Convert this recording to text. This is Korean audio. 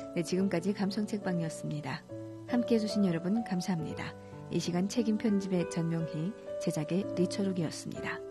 네, 지금까지 감성책방이었습니다. 함께해 주신 여러분 감사합니다. 이 시간 책임 편집의 전명희, 제작의 리처룩이었습니다.